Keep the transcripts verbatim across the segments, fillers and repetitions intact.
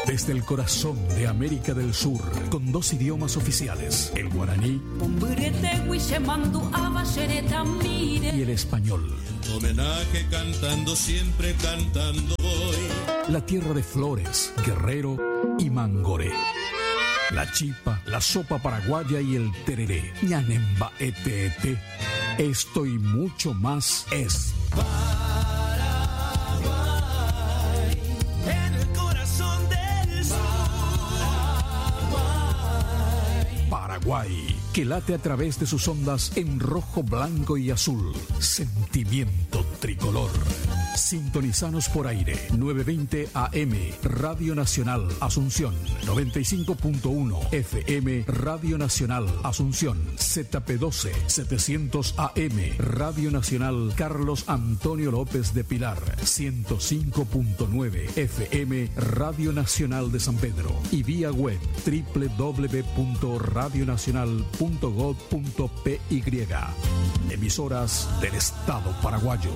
Desde el corazón de América del Sur, con dos idiomas oficiales, el guaraní y el español. Homenaje cantando, siempre cantando voy. La tierra de Flores, Guerrero y Mangoré. La chipa, la sopa paraguaya y el tereré. Ñanemba ete ete. Esto y mucho más es Paraguay, en el corazón del sur. Paraguay. Paraguay, que late a través de sus ondas en rojo, blanco y azul. Sentimiento tricolor. Sintonizanos por aire, novecientos veinte A M, Radio Nacional Asunción, noventa y cinco punto uno F M, Radio Nacional Asunción, Z P doce, setecientos A M, Radio Nacional Carlos Antonio López de Pilar, ciento cinco punto nueve F M, Radio Nacional de San Pedro, y vía web doble u doble u doble u punto radio nacional punto gob punto p y. Emisoras del Estado paraguayo.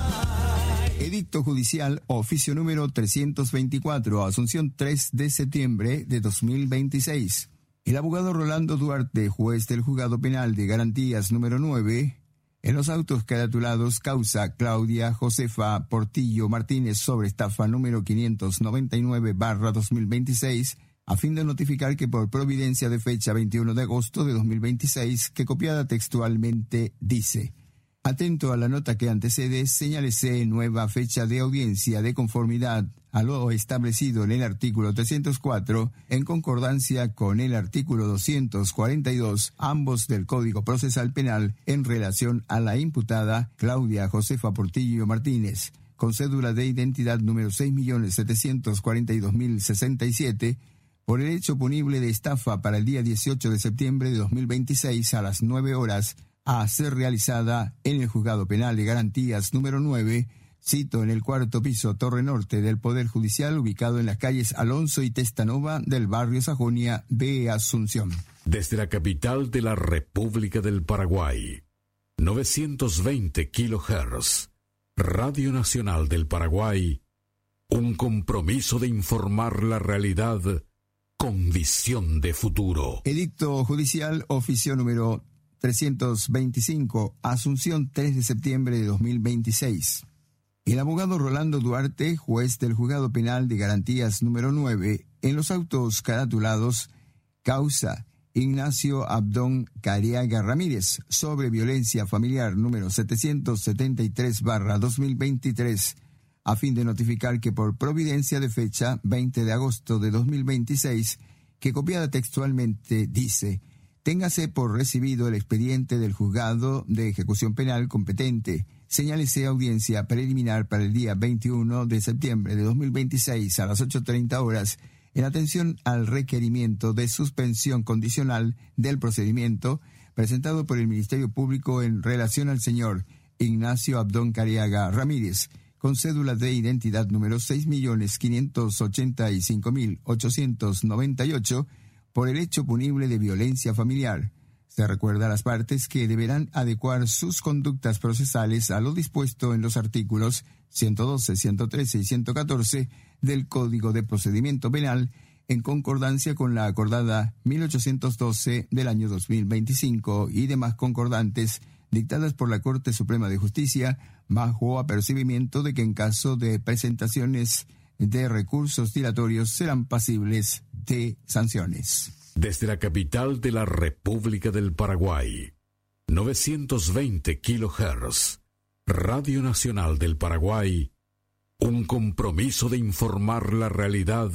Edicto judicial, oficio número trescientos veinticuatro, Asunción tres de septiembre de dos mil veintiséis. El abogado Rolando Duarte, juez del Juzgado Penal de Garantías número nueve, en los autos caratulados causa Claudia Josefa Portillo Martínez sobre estafa número quinientos noventa y nueve barra dos mil veintiséis, a fin de notificar que por providencia de fecha veintiuno de agosto de dos mil veintiséis, que copiada textualmente dice: atento a la nota que antecede, señálese nueva fecha de audiencia de conformidad a lo establecido en el artículo trescientos cuatro, en concordancia con el artículo doscientos cuarenta y dos, ambos del Código Procesal Penal, en relación a la imputada Claudia Josefa Portillo Martínez, con cédula de identidad número seis millones setecientos cuarenta y dos mil sesenta y siete, por el hecho punible de estafa para el día dieciocho de septiembre de dos mil veintiséis a las nueve horas, a ser realizada en el Juzgado Penal de Garantías número nueve, cito en el cuarto piso Torre Norte del Poder Judicial, ubicado en las calles Alonso y Testanova del barrio Sajonia de Asunción. Desde la capital de la República del Paraguay, novecientos veinte kilohertz, Radio Nacional del Paraguay, un compromiso de informar la realidad con visión de futuro. Edicto judicial, oficio número trescientos veinticinco, Asunción tres de septiembre de dos mil veintiséis. El abogado Rolando Duarte, juez del Juzgado Penal de Garantías número nueve, en los autos caratulados causa Ignacio Abdón Cariaga Ramírez sobre violencia familiar número setecientos setenta y tres barra dos mil veintitrés, a fin de notificar que por providencia de fecha veinte de agosto de dos mil veintiséis, que copiada textualmente dice: téngase por recibido el expediente del Juzgado de Ejecución Penal competente. Señálese audiencia preliminar para el día veintiuno de septiembre de dos mil veintiséis a las ocho treinta horas, en atención al requerimiento de suspensión condicional del procedimiento presentado por el Ministerio Público en relación al señor Ignacio Abdón Cariaga Ramírez, con cédula de identidad número seis millones quinientos ochenta y cinco mil ochocientos noventa y ocho, por el hecho punible de violencia familiar. Se recuerda a las partes que deberán adecuar sus conductas procesales a lo dispuesto en los artículos ciento doce, ciento trece y ciento catorce del Código de Procedimiento Penal, en concordancia con la acordada mil ochocientos doce del año dos mil veinticinco y demás concordantes dictadas por la Corte Suprema de Justicia, bajo apercibimiento de que en caso de presentaciones de recursos dilatorios serán pasibles de sanciones. Desde la capital de la República del Paraguay, novecientos veinte kilohertz, Radio Nacional del Paraguay, un compromiso de informar la realidad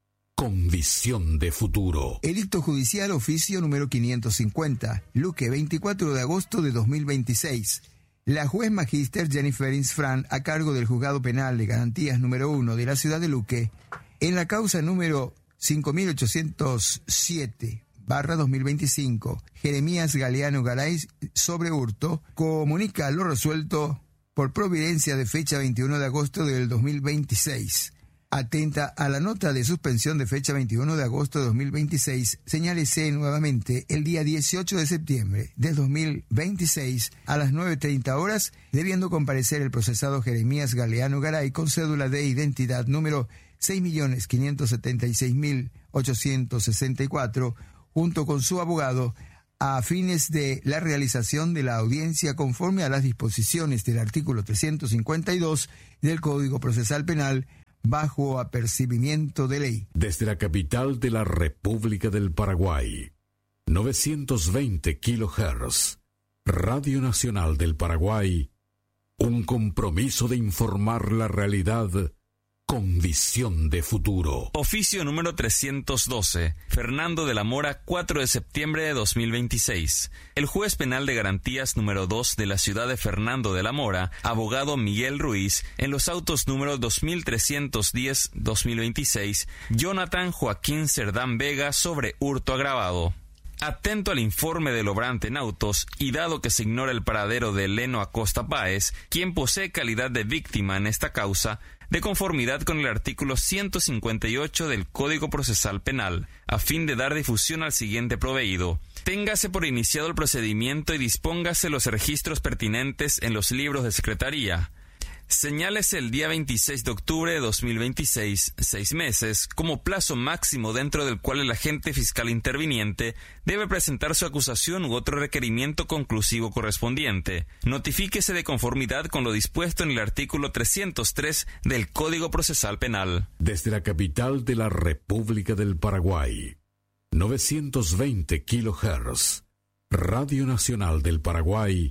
con visión de futuro. Edicto judicial, oficio número quinientos cincuenta, Luque, veinticuatro de agosto de dos mil veintiséis. La juez magíster Jennifer Insfran, a cargo del Juzgado Penal de Garantías número uno de la ciudad de Luque, en la causa número cinco mil ochocientos siete barra dos mil veinticinco, Jeremías Galeano Garay sobre hurto, comunica lo resuelto por providencia de fecha veintiuno de agosto del dos mil veintiséis. Atenta a la nota de suspensión de fecha veintiuno de agosto de dos mil veintiséis, señálese nuevamente el día dieciocho de septiembre del dos mil veintiséis a las nueve treinta horas, debiendo comparecer el procesado Jeremías Galeano Garay con cédula de identidad número seis millones quinientos setenta y seis mil ochocientos sesenta y cuatro, junto con su abogado, a fines de la realización de la audiencia conforme a las disposiciones del artículo trescientos cincuenta y dos del Código Procesal Penal, bajo apercibimiento de ley. Desde la capital de la República del Paraguay, novecientos veinte kilohertz, Radio Nacional del Paraguay, un compromiso de informar la realidad con visión de futuro. Oficio número trescientos doce. Fernando de la Mora, cuatro de septiembre de dos mil veintiséis. El juez penal de garantías número dos de la ciudad de Fernando de la Mora, abogado Miguel Ruiz, en los autos número dos mil trescientos diez guión dos mil veintiséis, Jonathan Joaquín Cerdán Vega sobre hurto agravado. Atento al informe del obrante en autos y dado que se ignora el paradero de Leno Acosta Páez, quien posee calidad de víctima en esta causa, de conformidad con el artículo ciento cincuenta y ocho del Código Procesal Penal, a fin de dar difusión al siguiente proveído. Téngase por iniciado el procedimiento y dispóngase los registros pertinentes en los libros de secretaría. Señálese el día veintiséis de octubre de dos mil veintiséis, seis meses, como plazo máximo dentro del cual el agente fiscal interviniente debe presentar su acusación u otro requerimiento conclusivo correspondiente. Notifíquese de conformidad con lo dispuesto en el artículo trescientos tres del Código Procesal Penal. Desde la capital de la República del Paraguay, novecientos veinte kilohertz, Radio Nacional del Paraguay,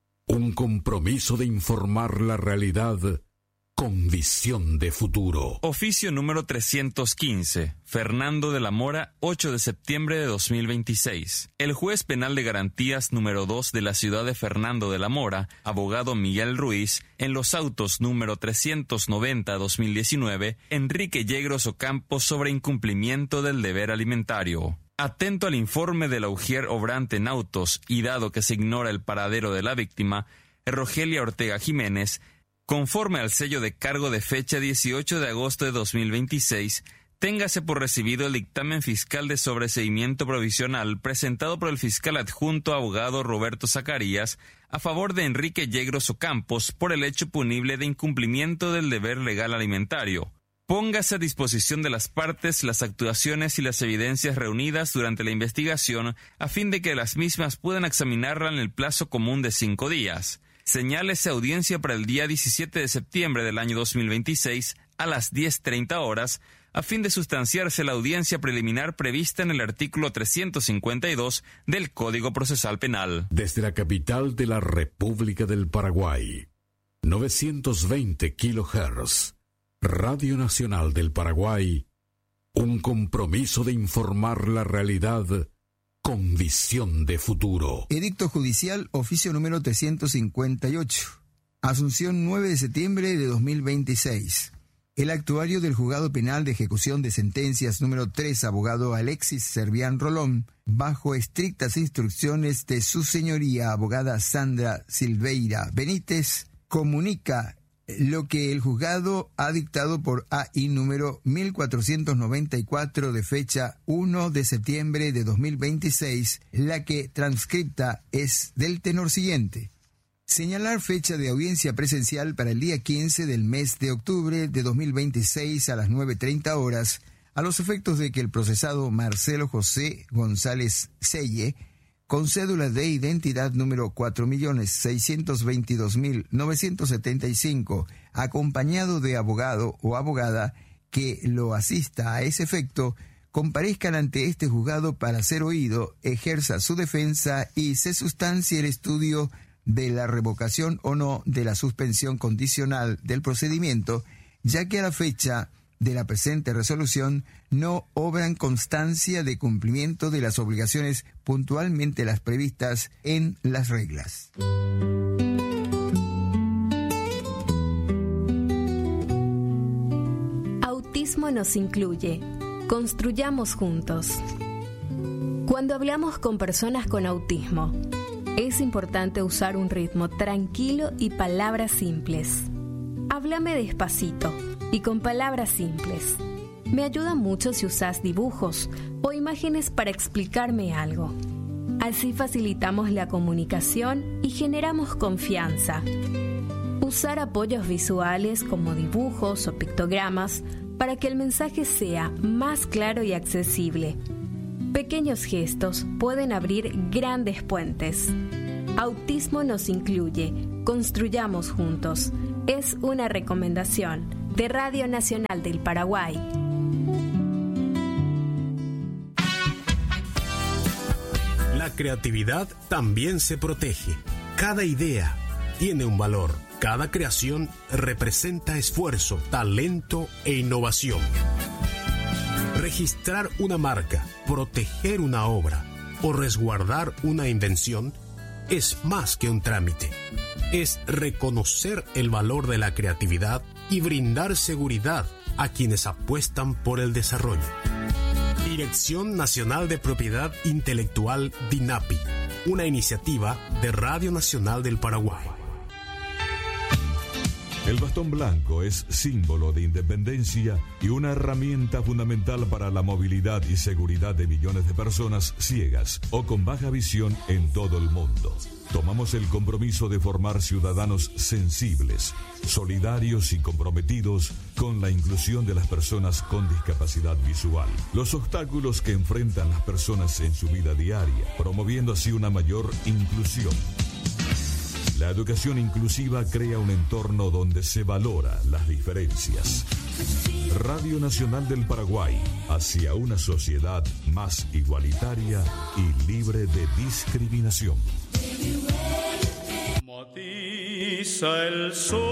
un compromiso de informar la realidad con visión de futuro. Oficio número trescientos quince. Fernando de la Mora, ocho de septiembre de dos mil veintiséis. El juez penal de garantías número dos de la ciudad de Fernando de la Mora, abogado Miguel Ruiz, en los autos número trescientos noventa guión dos mil diecinueve, Enrique Yegros Ocampo sobre incumplimiento del deber alimentario. Atento al informe del ujier obrante en autos y dado que se ignora el paradero de la víctima, Rogelia Ortega Jiménez, conforme al sello de cargo de fecha dieciocho de agosto de dos mil veintiséis, téngase por recibido el dictamen fiscal de sobreseimiento provisional presentado por el fiscal adjunto abogado Roberto Zacarías a favor de Enrique Yegros Ocampos por el hecho punible de incumplimiento del deber legal alimentario. Póngase a disposición de las partes las actuaciones y las evidencias reunidas durante la investigación a fin de que las mismas puedan examinarla en el plazo común de cinco días. Señálese audiencia para el día diecisiete de septiembre del año dos mil veintiséis a las diez treinta horas a fin de sustanciarse la audiencia preliminar prevista en el artículo trescientos cincuenta y dos del Código Procesal Penal. Desde la capital de la República del Paraguay, novecientos veinte kilohertz, Radio Nacional del Paraguay, un compromiso de informar la realidad con visión de futuro. Edicto judicial, oficio número trescientos cincuenta y ocho. Asunción, nueve de septiembre de dos mil veintiséis. El actuario del Juzgado Penal de Ejecución de Sentencias número tres, abogado Alexis Servián Rolón, bajo estrictas instrucciones de su señoría abogada Sandra Silveira Benítez, comunica lo que el juzgado ha dictado por A I número mil cuatrocientos noventa y cuatro de fecha uno de septiembre de dos mil veintiséis, la que transcripta es del tenor siguiente. Señalar fecha de audiencia presencial para el día quince del mes de octubre de dos mil veintiséis a las nueve treinta horas, a los efectos de que el procesado Marcelo José González Selle, con cédula de identidad número cuatro millones seiscientos veintidós mil novecientos setenta y cinco, acompañado de abogado o abogada que lo asista a ese efecto, comparezcan ante este juzgado para ser oído, ejerza su defensa y se sustancie el estudio de la revocación o no de la suspensión condicional del procedimiento, ya que a la fecha de la presente resolución no obran constancia de cumplimiento de las obligaciones puntualmente las previstas en las reglas. Autismo nos incluye. Construyamos juntos. Cuando hablamos con personas con autismo, es importante usar un ritmo tranquilo y palabras simples. Háblame despacito y con palabras simples. Me ayuda mucho si usas dibujos o imágenes para explicarme algo. Así facilitamos la comunicación y generamos confianza. Usar apoyos visuales como dibujos o pictogramas para que el mensaje sea más claro y accesible. Pequeños gestos pueden abrir grandes puentes. Autismo nos incluye. Construyamos juntos. Es una recomendación de Radio Nacional del Paraguay. La creatividad también se protege. Cada idea tiene un valor. Cada creación representa esfuerzo, talento e innovación. Registrar una marca, proteger una obra o resguardar una invención es más que un trámite. Es reconocer el valor de la creatividad y brindar seguridad a quienes apuestan por el desarrollo. Dirección Nacional de Propiedad Intelectual DINAPI, una iniciativa de Radio Nacional del Paraguay. El bastón blanco es símbolo de independencia y una herramienta fundamental para la movilidad y seguridad de millones de personas ciegas o con baja visión en todo el mundo. Tomamos el compromiso de formar ciudadanos sensibles, solidarios y comprometidos con la inclusión de las personas con discapacidad visual. Los obstáculos que enfrentan las personas en su vida diaria, promoviendo así una mayor inclusión. La educación inclusiva crea un entorno donde se valora las diferencias. Radio Nacional del Paraguay, hacia una sociedad más igualitaria y libre de discriminación. Matiza el sol,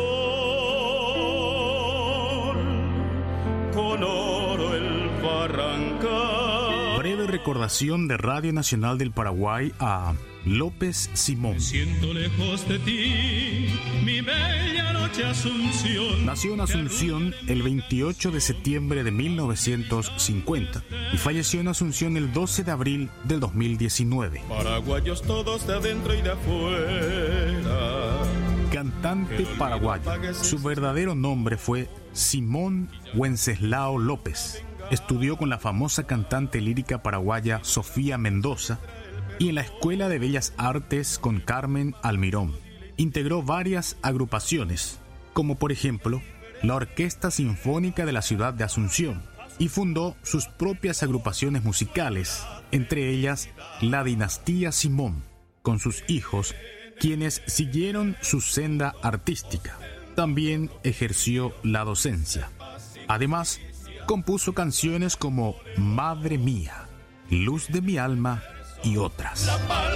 con oro el barrancal. Breve recordación de Radio Nacional del Paraguay a López Simón. Me siento lejos de ti, mi bella noche Asunción. Nació en Asunción el veintiocho de septiembre de mil novecientos cincuenta y falleció en Asunción el doce de abril del dos mil diecinueve. Paraguayos todos de adentro y de afuera. Cantante paraguayo. Su verdadero nombre fue Simón Wenceslao López. Estudió con la famosa cantante lírica paraguaya Sofía Mendoza y en la Escuela de Bellas Artes con Carmen Almirón. Integró varias agrupaciones, como por ejemplo la Orquesta Sinfónica de la ciudad de Asunción, y fundó sus propias agrupaciones musicales, entre ellas la Dinastía Simón, con sus hijos, quienes siguieron su senda artística. También ejerció la docencia. Además, compuso canciones como Madre Mía, Luz de mi alma y otras.